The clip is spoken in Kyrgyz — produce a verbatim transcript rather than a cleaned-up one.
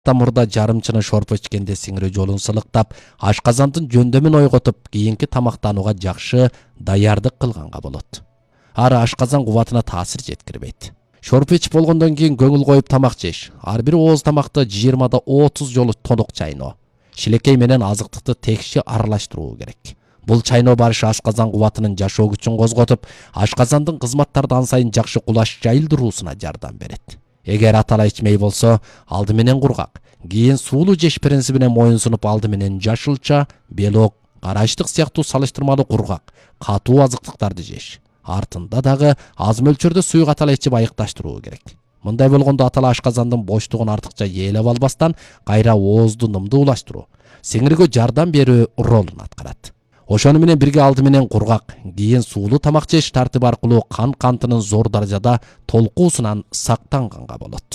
мурда жарымчыны шорпо ичкенде сиңири жолун сылыктап, ашказандын жөндөмүн ойготуп, кийинки тамактанууга жакшы даярдык кылганга болот. Ары ашказан кубатына таасир жеткирбейт. Шорпо ичип болгондон кийин көңүл коюп тамак жеш. Ар бир ооз тамакты жыйырмада отуз жолу тонук чайноо. Шилекей менен азыктыкты текши аралаштыруу керек. Бул чайноо барышы ашказан кубатынын жашоо күчүн козготуп, ашказандын кызматтарды ан сайын жакшы кулаш жайылдыруусуна жардам берет. Эгер атала ичмей болсо, алды менен кургак, кийин суулуу жеш принцибине моюн сунуп алды менен жашылча, белок, карачтык сыяктуу салыштырмалуу кургак, катуу азыктыктарды жеш. Артында дагы аз мөлчөрдө суюк атала ичип айыкташтыруу керек. Мындай болгондо атала ашказандын боштугун артыкча ээлеп албастан, кайра оозду нымдуулаштыруу, сиңирге жардам берүү ролун аткарат. Ошону менен бирге алды менен кургак, кийин суулуу тамак жеш тартиби аркылуу кан кантынын зор даражада толкуусунан сактанганга болот.